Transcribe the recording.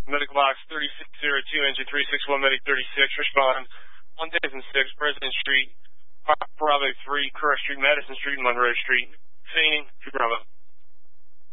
Medical box 3602, engine 361, medic 36, respond. 1006, President Street, Bravo 3, Kerr Street, Madison Street, Monroe Street. Phoenix, Bravo.